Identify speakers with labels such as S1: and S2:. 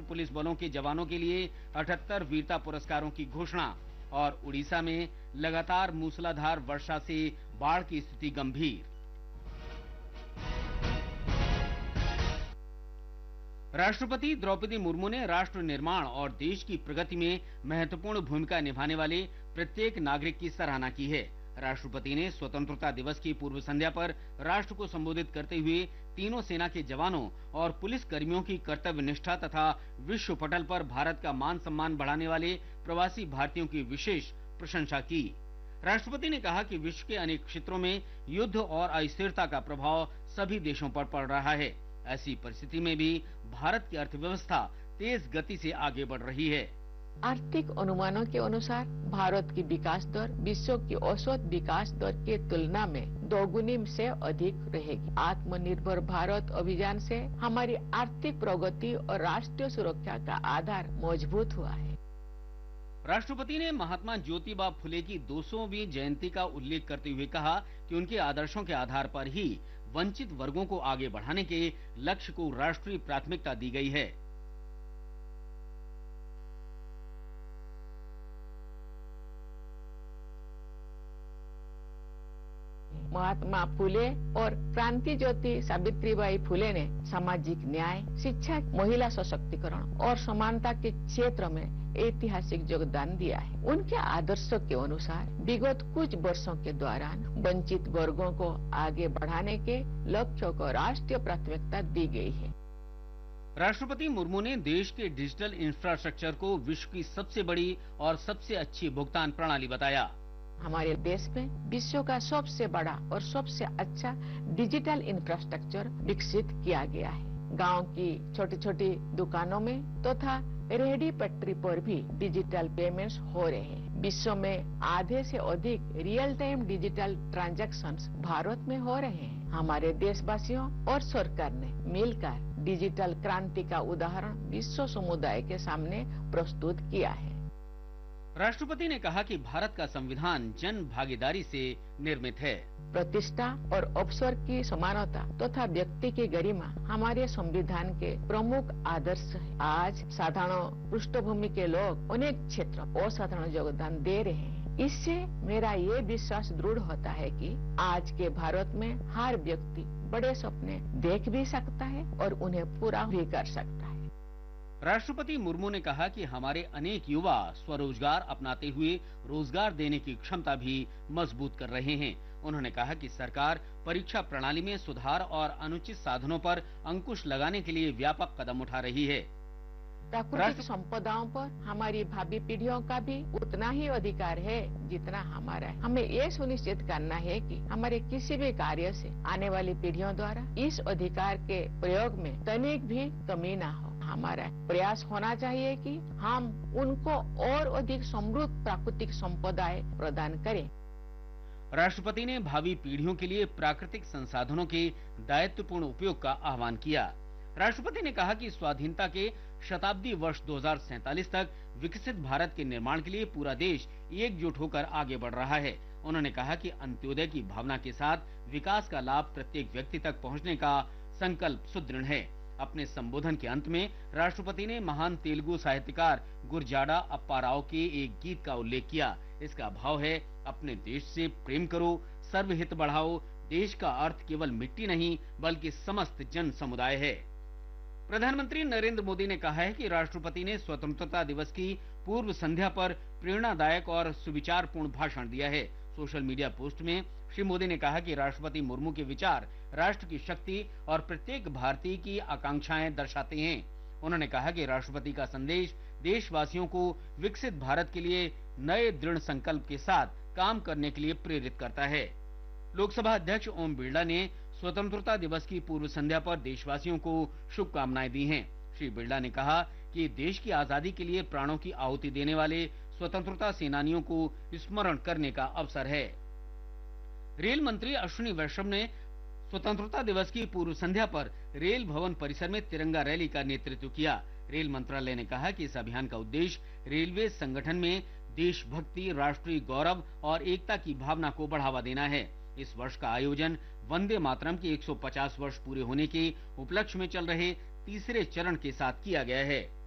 S1: Police बलों के जवानों के लिए 78 वीरता पुरस्कारों की घोषणा। और उड़ीसा में लगातार मूसलाधार वर्षा से बाढ़ की स्थिति गंभीर। राष्ट्रपति द्रौपदी मुर्मू ने राष्ट्र निर्माण और देश की प्रगति में महत्वपूर्ण भूमिका निभाने वाले प्रत्येक नागरिक की सराहना की है। राष्ट्रपति ने स्वतंत्रता दिवस की पूर्व संध्या पर राष्ट्र को संबोधित करते हुए तीनों सेना के जवानों और पुलिस कर्मियों की कर्तव्य निष्ठा तथा विश्व पटल पर भारत का मान सम्मान बढ़ाने वाले प्रवासी भारतीयों की विशेष प्रशंसा की। राष्ट्रपति ने कहा कि विश्व के अनेक क्षेत्रों में युद्ध और अस्थिरता का प्रभाव सभी देशों पर पड़ रहा है। ऐसी परिस्थिति में भी भारत की अर्थव्यवस्था तेज गति से आगे बढ़ रही है।
S2: आर्थिक अनुमानों के अनुसार भारत की विकास दर विश्व की औसत विकास दर की तुलना में दोगुनी से अधिक रहेगी। आत्मनिर्भर भारत अभियान से हमारी आर्थिक प्रगति और राष्ट्रीय सुरक्षा का आधार मजबूत हुआ है।
S1: राष्ट्रपति ने महात्मा ज्योतिबा फुले की 200वीं जयंती का उल्लेख करते हुए कहा कि उनके आदर्शों के आधार पर ही वंचित वर्गों को आगे बढ़ाने के लक्ष्य को राष्ट्रीय प्राथमिकता दी गई है।
S2: महात्मा फुले और क्रांति ज्योति सावित्रीबाई फुले ने सामाजिक न्याय, शिक्षा, महिला सशक्तिकरण और समानता के क्षेत्र में ऐतिहासिक योगदान दिया है। उनके आदर्शों के अनुसार विगत कुछ वर्षों के दौरान वंचित वर्गों को आगे बढ़ाने के लक्ष्यों को राष्ट्रीय प्राथमिकता दी गई है।
S1: राष्ट्रपति मुर्मू ने देश के डिजिटल इंफ्रास्ट्रक्चर को विश्व की सबसे बड़ी और सबसे अच्छी भुगतान प्रणाली बताया।
S2: हमारे देश में विश्व का सबसे बड़ा और सबसे अच्छा डिजिटल इंफ्रास्ट्रक्चर विकसित किया गया है। गांव की छोटी छोटी दुकानों में तथा रेहड़ी पटरी पर भी डिजिटल पेमेंट्स हो रहे हैं। विश्व में आधे से अधिक real time digital transactions Bharat में हो रहे हैं। हमारे देशवासियों और सरकार ने मिलकर डिजिटल क्रांति का उदाहरण विश्व समुदाय के सामने प्रस्तुत किया है।
S1: राष्ट्रपति ने कहा कि भारत का संविधान जन भागीदारी से निर्मित है।
S2: प्रतिष्ठा और अवसर की समानता तथा व्यक्ति की गरिमा हमारे संविधान के प्रमुख आदर्श है। आज साधारण पृष्ठभूमि के लोग अनेक क्षेत्रों असाधारण योगदान दे रहे हैं। इससे मेरा ये विश्वास दृढ़ होता है कि आज के भारत में हर व्यक्ति बड़े सपने देख भी सकता है और उन्हें पूरा भी कर सकता है।
S1: राष्ट्रपति मुर्मू ने कहा कि हमारे अनेक युवा स्वरोजगार अपनाते हुए रोजगार देने की क्षमता भी मजबूत कर रहे हैं। उन्होंने कहा कि सरकार परीक्षा प्रणाली में सुधार और अनुचित साधनों पर अंकुश लगाने के लिए व्यापक कदम उठा रही है।
S2: प्राकृतिक संपदाओं पर हमारी भावी पीढ़ियों का भी उतना ही अधिकार है जितना हमारा है। हमें ये सुनिश्चित करना है कि हमारे किसी भी कार्य से आने वाली पीढ़ियों द्वारा इस अधिकार के प्रयोग में तनिक भी कमी न हो। हमारा प्रयास होना चाहिए कि हम उनको और अधिक समृद्ध प्राकृतिक संपदाएं प्रदान करें।
S1: राष्ट्रपति ने भावी पीढ़ियों के लिए प्राकृतिक संसाधनों के दायित्वपूर्ण उपयोग का आह्वान किया। राष्ट्रपति ने कहा कि स्वाधीनता के शताब्दी वर्ष 2047 तक विकसित भारत के निर्माण के लिए पूरा देश एकजुट होकर आगे बढ़ रहा है। उन्होंने कहा कि अंत्योदय की भावना के साथ विकास का लाभ प्रत्येक व्यक्ति तक पहुंचने का संकल्प सुदृढ़ है। अपने संबोधन के अंत में राष्ट्रपति ने महान तेलुगु साहित्यकार गुरजाड़ा अप्पा राव के एक गीत का उल्लेख किया। इसका भाव है, अपने देश से प्रेम करो, सर्वहित बढ़ाओ। देश का अर्थ केवल मिट्टी नहीं बल्कि समस्त जन समुदाय है। प्रधानमंत्री नरेंद्र मोदी ने कहा है कि राष्ट्रपति ने स्वतंत्रता दिवस की पूर्व संध्या पर प्रेरणादायक और सुविचारपूर्ण भाषण दिया है। सोशल मीडिया पोस्ट में श्री मोदी ने कहा कि राष्ट्रपति मुर्मू के विचार राष्ट्र की शक्ति और प्रत्येक भारतीय की आकांक्षाएं दर्शाते हैं। उन्होंने कहा कि राष्ट्रपति का संदेश देशवासियों को विकसित भारत के लिए नए दृढ़ संकल्प के साथ काम करने के लिए प्रेरित करता है। लोकसभा अध्यक्ष ओम बिरला ने स्वतंत्रता दिवस की पूर्व संध्या पर देशवासियों को शुभकामनाएं दी हैं। श्री बिरला ने कहा कि देश की आजादी के लिए प्राणों की आहुति देने वाले स्वतंत्रता सेनानियों को स्मरण करने का अवसर है। रेल मंत्री अश्विनी वैष्णव ने स्वतंत्रता दिवस की पूर्व संध्या पर रेल भवन परिसर में तिरंगा रैली का नेतृत्व किया। रेल मंत्रालय ने कहा कि इस अभियान का उद्देश्य रेलवे संगठन में देशभक्ति, राष्ट्रीय गौरव और एकता की भावना को बढ़ावा देना है। इस वर्ष का आयोजन वंदे मातरम के 150 वर्ष पूरे होने के उपलक्ष्य में चल रहे तीसरे चरण के साथ किया गया है।